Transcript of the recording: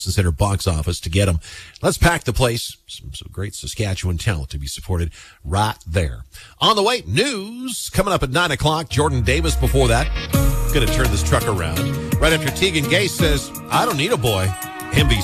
Center box office to get them. Let's pack the place. Some great Saskatchewan talent to be supported right there. On the way, news coming up at 9 o'clock. Jordan Davis before that. Going to turn this truck around. Right after Tegan Gay says, I don't need a boy. NBC.